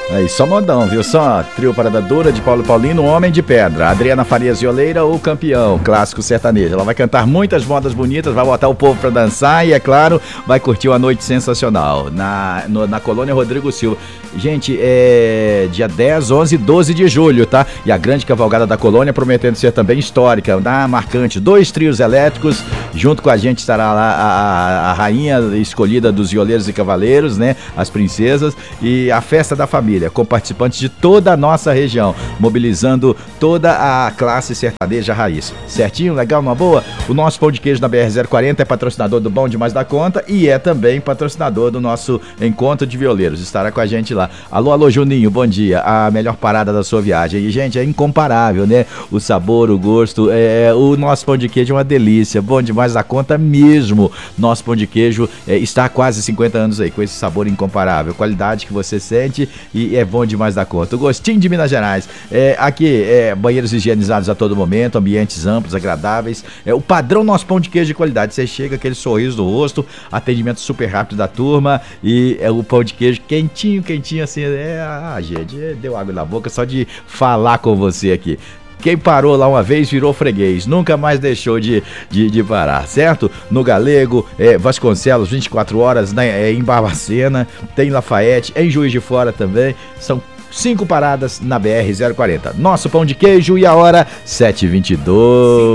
Aí, só modão, viu? Só trio Parada Dura de Paulo Paulino, Homem de Pedra. Adriana Farias Violeira, o campeão, clássico sertanejo. Ela vai cantar muitas modas bonitas, vai botar o povo pra dançar e, é claro, vai curtir uma noite sensacional na Colônia Rodrigo Silva. Gente, é dia 10, 11 e 12 de julho, tá? E a grande cavalgada da Colônia prometendo ser também histórica, marcante. 2 trios elétricos, junto com a gente estará lá a rainha escolhida dos violeiros e cavaleiros, né? As princesas e a festa da família, com participantes de toda a nossa região, mobilizando toda a classe sertaneja raiz. Certinho? Legal? Uma boa? O nosso Pão de Queijo da BR-040 é patrocinador do Bom Demais da Conta e é também patrocinador do nosso Encontro de Violeiros. Estará com a gente lá. Alô, alô, Juninho, bom dia. A melhor parada da sua viagem. E, gente, é incomparável, né? O sabor, o gosto. O nosso Pão de Queijo é uma delícia. Bom demais da conta mesmo. Nosso Pão de Queijo está há quase 50 anos aí, com esse sabor incomparável. Qualidade que você sente e é bom demais da conta. O gostinho de Minas Gerais. Aqui, banheiros higienizados a todo momento, ambientes amplos, agradáveis. O padrão Nosso Pão de Queijo de qualidade. Você chega, aquele sorriso no rosto, atendimento super rápido da turma e o pão de queijo quentinho, assim. Gente, deu água na boca só de falar com você aqui. Quem parou lá uma vez virou freguês, nunca mais deixou de parar, certo? No Galego, Vasconcelos, 24 horas, né, em Barbacena, tem Lafayette, em Juiz de Fora também. São 5 paradas na BR-040. Nosso Pão de Queijo e a hora 7h22.